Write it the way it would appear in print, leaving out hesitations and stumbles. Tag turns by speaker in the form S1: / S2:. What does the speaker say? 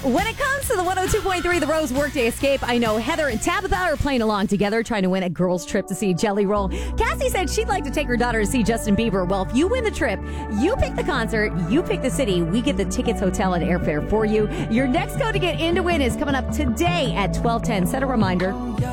S1: When it comes to the 102.3 The Rose Workday Escape, I know Heather and Tabitha are playing along together, trying to win a girls' trip to see Jelly Roll. Cassie said she'd like to take her daughter to see Justin Bieber. Well, if you win the trip, you pick the concert, you pick the city, we get the tickets, hotel, and airfare for you. Your next code to get in to win is coming up today at 12:10. Set a reminder.